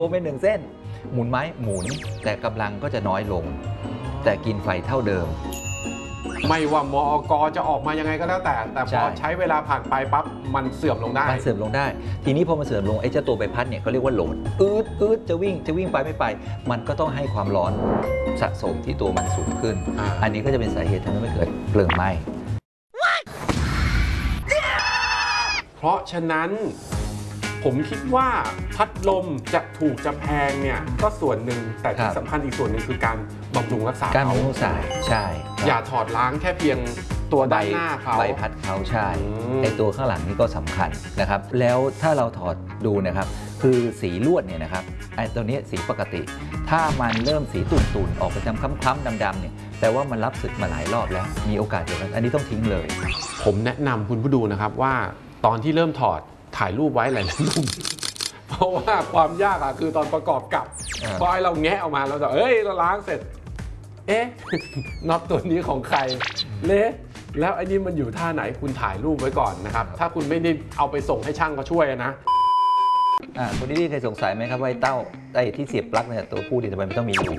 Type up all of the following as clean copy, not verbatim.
เป็น1 เส้นหมุนไหมหมุนแต่กำลังก็จะน้อยลงแต่กินไฟเท่าเดิมไม่ว่ามอกจะออกมายังไงก็แล้วแต่พอใช้เวลาผ่านไปปั๊บมันเสื่อมลงได้มันเสื่อมลงได้ทีนี้พอมันเสื่อมลงไอ้เจ้าตัวใบพัดเนี่ยเขาเรียกว่าโหลดอืดจะวิ่งไปไม่ไปมันก็ต้องให้ความร้อนสะสมที่ตัวมันสูงขึ้นอันนี้ก็จะเป็นสาเหตุทำให้เกิดเพลิงไหม้เพราะฉะนั้นผมคิดว่าพัดลมจะถูกจะแพงเนี่ยก็ส่วนหนึ่งแต่ที่สำคัญอีกส่วนหนึ่งคือการบำรุงรักษาการบำรุงสายใช่อย่าถอดล้างแค่เพียงตัวด้านหน้าเขาใบพัดเขาใช่ไอตัวข้างหลังนี่ก็สำคัญนะครับแล้วถ้าเราถอดดูนะครับคือสีลวดเนี่ยนะครับไอตัวนี้สีปกติถ้ามันเริ่มสีตุ่นๆออกไปคล้ำๆดำๆเนี่ยแปลว่ามันรับศึกมาหลายรอบแล้วมีโอกาสเกิดอันนี้ต้องทิ้งเลยผมแนะนำคุณผู้ดูนะครับว่าตอนที่เริ่มถอดถ่ายรูปไว้หลายๆรูปเพราะว่าความยากคือตอนประกอบกับพอให้เราแงะออกมาเราจะเราล้างเสร็จน็อตตัวนี้ของใครเละแล้วไอ้นี่มันอยู่ท่าไหนคุณถ่ายรูปไว้ก่อนนะครับถ้าคุณไม่ได้เอาไปส่งให้ช่างเขาช่วยนะคุณดิเคยสงสัยไหมครับว่าไอ้เต้าไอ้ที่เสียบปลั๊กเนี่ยตัวผู้ทำไมไม่ต้องมีรู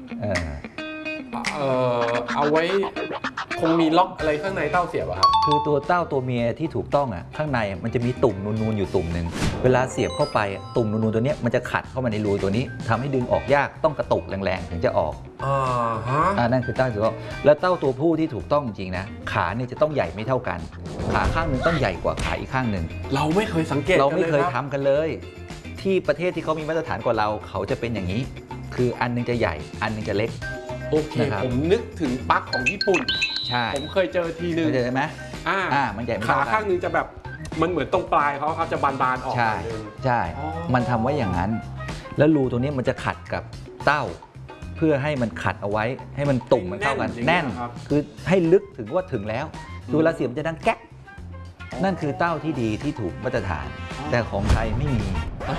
เอาไว้คงมีล็อกอะไรข้างในเต้าเสียบอะครับคือตัวเต้าตัวเมียที่ถูกต้องข้างในมันจะมีตุ่มนูนๆอยู่ตุ่มหนึ่งเวลาเสียบเข้าไปตุ่มนูนๆตัวนี้มันจะขัดเข้ามาในรูตัวนี้ทำให้ดึงออกยากต้องกระตุกแรงๆถึงจะออกนั่นคือเต้าถูกต้องแล้วเต้าตัวผู้ที่ถูกต้องจริงนะขาเนี่ยจะต้องใหญ่ไม่เท่ากันขาข้างหนึ่งต้องใหญ่กว่าขาอีกข้างหนึ่งเราไม่เคยสังเกตเราไม่เคยทำกันเลยที่ประเทศที่เขามีมาตรฐานกว่าเราเขาจะเป็นอย่างนี้คืออันนึงจะใหญ่อันนึงจะเล็กโอเคผมนึกถึงปลั๊กของญี่ปุ่นใช่ผมเคยเจอทีนึงเจอไหมมันใหญ่ขาข้างนึงจะแบบมันเหมือนตรงปลายเขาครับจะบานๆออกใช่มันทำไว้อย่างนั้นแล้วรูตรงนี้มันจะขัดกับเต้าเพื่อให้มันขัดเอาไว้ให้มันตุ่มมันเข้ากันแน่นคือให้ลึกถึงว่าถึงแล้วดูแลเสียมจะดังแก๊กนั่นคือเต้าที่ดีที่ถูกมาตรฐานแต่ของไทยไม่มี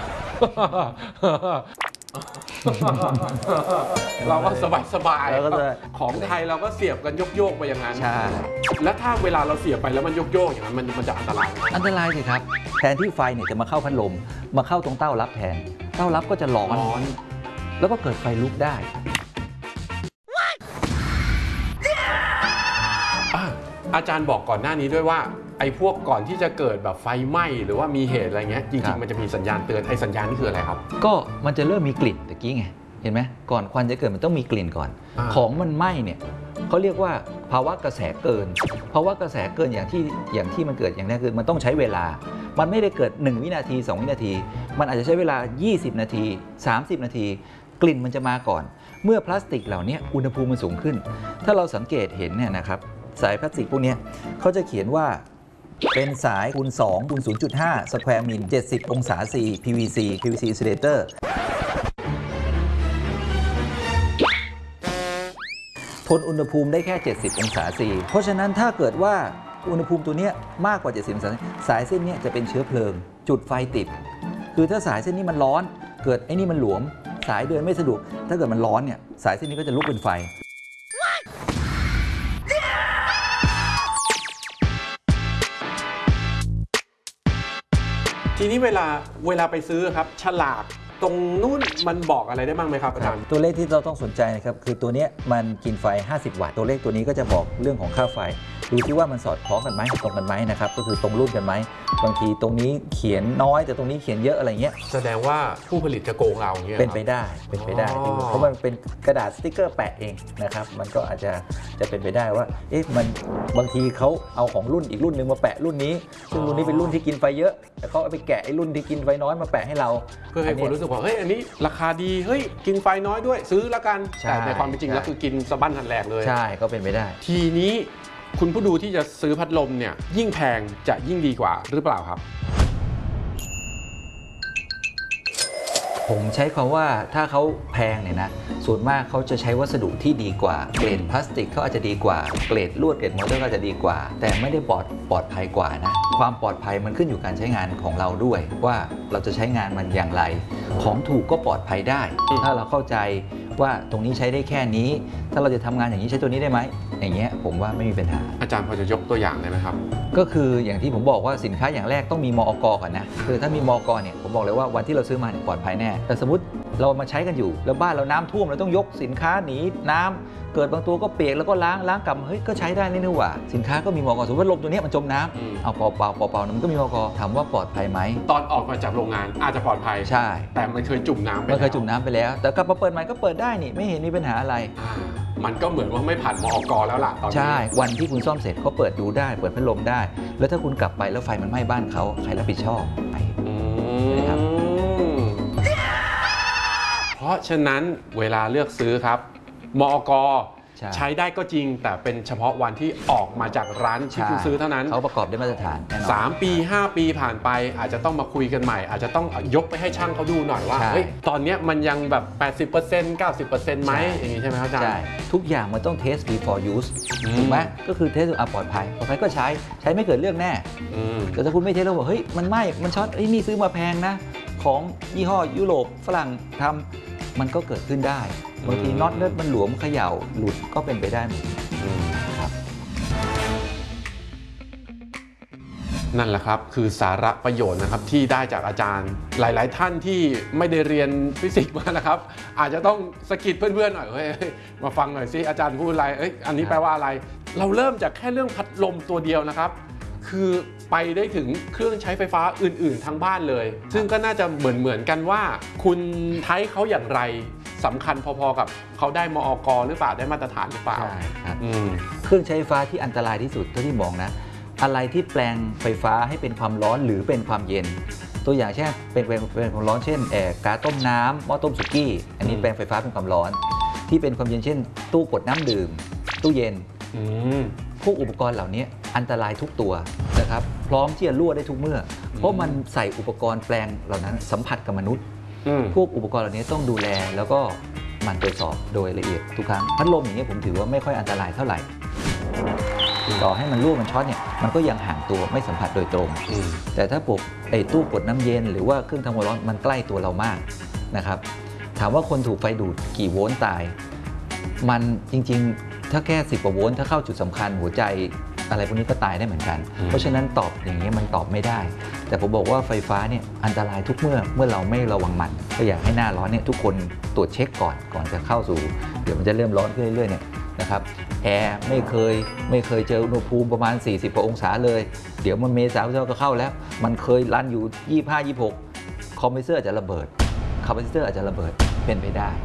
เราก็สบายๆของไทยเราก็เสียบกันโยกๆไปอย่างนั้นใช่แล้วถ้าเวลาเราเสียบไปแล้วมันโยกๆอย่างนั้นมันจะอันตรายสิครับแทนที่ไฟเนี่ยจะมาเข้าพัดลมมาเข้าตรงเต้ารับแทนเต้ารับก็จะร้อนแล้วก็เกิดไฟลุกได้อาจารย์บอกก่อนหน้านี้ด้วยว่าไอ้พวกก่อนที่จะเกิดแบบไฟไหม้หรือว่ามีเหตุอะไรเงี้ยจริงๆมันจะมีสัญญาณเตือนไอ้สัญญาณนี่คืออะไรครับก็มันจะเริ่มมีกลิ่นตะกี้ไงเห็นไหมก่อนควันจะเกิดมันต้องมีกลิ่นก่อนของมันไหม้เนี่ยเขาเรียกว่าภาวะกระแสเกินภาวะกระแสเกินอย่างที่มันเกิดอย่างนี้คือมันต้องใช้เวลามันไม่ได้เกิด1 วินาที2 วินาทีมันอาจจะใช้เวลา20 นาที30 นาทีกลิ่นมันจะมาก่อนเมื่อพลาสติกเหล่านี้อุณหภูมิมันสูงขึ้นถ้าเราสังเกตเห็นเนี่ยนะครับสายพลาสติกพวกนี้เขาจะเขียนว่าเป็นสายคูณ2คูณ 0.5 สแควร์มิล70 องศา C PVC insulator ทนอุณหภูมิได้แค่ 70 องศา C เพราะฉะนั้นถ้าเกิดว่าอุณหภูมิตัวนี้มากกว่า 70 องศา สายเส้นนี้จะเป็นเชื้อเพลิงจุดไฟติดคือถ้าสายเส้นนี้มันร้อนเกิดไอ้นี่มันหลวมสายเดินไม่สะดวกถ้าเกิดมันร้อนเนี่ยสายเส้นนี้ก็จะลุกเป็นไฟทีนี้เวลาไปซื้อครับฉลากตรงนู้นมันบอกอะไรได้บ้างไหมครับอาจารย์ตัวเลขที่เราต้องสนใจนะครับคือตัวนี้มันกินไฟ50 วัตต์ตัวเลขตัวนี้ก็จะบอกเรื่องของค่าไฟดูที่ว่ามันสอดคล้องกันไหมตรงกันไหมนะครับก็คือตรงรุ่นกันไหมบางทีตรงนี้เขียนน้อยแต่ตรงนี้เขียนเยอะอะไรเงี้ยแสดงว่าผู้ผลิตจะโกงเราอย่างเงี้ยเป็นไปได้เพราะมันเป็นกระดาษสติ๊กเกอร์แปะเองนะครับมันก็อาจจะเป็นไปได้ว่ามันบางทีเขาเอาของรุ่นอีกรุ่นหนึ่งมาแปะรุ่นนี้ซึ่งรุ่นนี้เป็นรุ่นที่กินไฟเยอะแต่เขาเอาไปแกะไอ้รุ่นที่กินไฟน้อยมาแปะให้เราเพื่อให้คนรู้สึกว่าอันนี้ราคาดีกินไฟน้อยด้วยซื้อแล้วกันแต่ในความเป็นจริงแล้วคือกินสะบั้นหันแหลกเลยใช่ก็เป็นไปได้ทีนี้คุณผู้ดูที่จะซื้อพัดลมเนี่ยยิ่งแพงจะยิ่งดีกว่าหรือเปล่าครับผมใช้คำว่าถ้าเขาแพงเนี่ยนะส่วนมากเขาจะใช้วัสดุที่ดีกว่าเกรดพลาสติกเขาอาจจะดีกว่าเกรดลวดเกรดมอเตอร์ก็จะดีกว่าแต่ไม่ได้ปลอดภัยกว่านะความปลอดภัยมันขึ้นอยู่การใช้งานของเราด้วยว่าเราจะใช้งานมันอย่างไรของถูกก็ปลอดภัยได้ถ้าเราเข้าใจว่าตรงนี้ใช้ได้แค่นี้ถ้าเราจะทำงานอย่างนี้ใช้ตัวนี้ได้ไหมอย่างเงี้ยผมว่าไม่มีปัญหาอาจารย์พอจะยกตัวอย่างได้ไหมครับก็คืออย่างที่ผมบอกว่าสินค้าอย่างแรกต้องมีมอก.ก่อนนะคือถ้ามีมอก.เนี่ยผมบอกเลยว่าวันที่เราซื้อมาปลอดภัยแน่แต่สมมติเรามาใช้กันอยู่แล้วบ้านเราน้ำท่วมเราต้องยกสินค้าหนีน้ำเกิดบางตัวก็เปียกแล้วก็ล้างกลับเฮ้ยก็ใช้ได้นี่หว่าสินค้าก็มีมก.สมมติว่าลมตัวนี้มันจมน้ำเอาเปล่ามันก็มีมก.ถามว่าปลอดภัยไหมตอนออกมาจากโรงงานอาจจะปลอดภัยใช่แต่มันเคยจุ่มน้ำไปแล้วแต่กลับมาเปิดใหม่ก็เปิดได้นี่ไม่เห็นมีปัญหาอะไรมันก็เหมือนว่าไม่ผ่านมอก.แล้วล่ะตอนนี้ใช่วันที่คุณซ่อมเสร็จเขาเปิดดูได้เปิดพัดลมได้แล้วถ้าคุณกลับไปแล้วไฟมันไหม้บ้านเขาใครรับผิดชอบนะครับเพราะฉะนั้นเวลาเลือกซื้อครับมอก.ใช้ได้ก็จริงแต่เป็นเฉพาะวันที่ออกมาจากร้านที่คุณซื้อเท่านั้นเขาประกอบด้วยมาตรฐาน 3 ปี 5 ปีผ่านไปอาจจะต้องมาคุยกันใหม่อาจจะต้องยกไปให้ช่างเขาดูหน่อยว่าเฮ้ยตอนนี้มันยังแบบ 80% 90% ไหมอย่างนี้ใช่ไหมครับอาจารย์ใช่ทุกอย่างมันต้อง test before use ถูกไหมก็คือเทสปลอดภัยก็ใช้ไม่เกิดเรื่องแน่แต่ถ้าคุณไม่เทสแล้วบอกเฮ้ยมันไหม้มันช็อตนี่ซื้อมาแพงนะของยี่ห้อยุโรปฝรั่งทำมันก็เกิดขึ้นได้บางทีน็อตเลือดมันหลวมเขย่าหลุดก็เป็นไปได้หมดครับนั่นแหละครับคือสาระประโยชน์นะครับที่ได้จากอาจารย์หลายๆท่านที่ไม่ได้เรียนฟิสิกส์มานะครับอาจจะต้องสะกิดเพื่อนๆหน่อยเฮ้ยมาฟังหน่อยสิอาจารย์พูดอะไรอันนี้แปลว่าอะไรเราเริ่มจากแค่เรื่องพัดลมตัวเดียวนะครับคือไปได้ถึงเครื่องใช้ไฟฟ้าอื่นๆทั้งบ้านเลยซึ่งก็น่าจะเหมือนกันว่าคุณใช้เขาอย่างไรสำคัญพอๆกับเขาได้มอก.หรือเปล่าได้มาตรฐานหรือเปล่าใช่ครับเครื่องใช้ไฟฟ้าที่อันตรายที่สุดเท่าที่มองนะอะไรที่แปลงไฟฟ้าให้เป็นความร้อนหรือเป็นความเย็นตัวอย่างเช่นเป็นความร้อนเช่นกาต้มน้ำหม้อต้มสุกี้อันนี้แปลงไฟฟ้าเป็นความร้อนที่เป็นความเย็นเช่นตู้กดน้ำดื่มตู้เย็นพวกอุปกรณ์เหล่านี้อันตรายทุกตัวนะครับพร้อมที่จะรั่วได้ทุกเมื่อเพราะมันใส่อุปกรณ์แปลงเหล่านั้นสัมผัสกับมนุษย์พวกอุปกรณ์เหล่านี้ต้องดูแลแล้วก็มันตรวจสอบโดยละเอียดทุกครั้งพัดลมอย่างนี้ผมถือว่าไม่ค่อยอันตรายเท่าไหร่ต่อให้มันรั่วมันช็อตเนี่ยมันก็ยังห่างตัวไม่สัมผัสโดยตรงแต่ถ้าพวกตู้กดน้ำเย็นหรือว่าเครื่องทำความร้อนมันใกล้ตัวเรามากนะครับถามว่าคนถูกไฟดูดกี่โวลต์ตายมันจริงๆถ้าแค่10 กว่าโวลต์ถ้าเข้าจุดสำคัญหัวใจอะไรพวกนี้ก็ตายได้เหมือนกันเพราะฉะนั้นตอบอย่างนี้มันตอบไม่ได้แต่ผมบอกว่าไฟฟ้าเนี่ยอันตรายทุกเมื่อเราไม่ระวังมันก็อยากให้หน้าร้อนเนี่ยทุกคนตรวจเช็คก่อนจะเข้าสู่เดี๋ยวมันจะเริ่มร้อนขึ้นเรื่อยๆเนี่ยนะครับแอร์ไม่เคยเจออุณหภูมิประมาณ40 กว่าองศาเลยเดี๋ยวมันเมษาก็เข้าแล้วมันเคยรันอยู่25-26คอมเพรสเซอร์อาจจะระเบิดคาปาซิเตอร์อาจจะระเบิดเป็นไปได้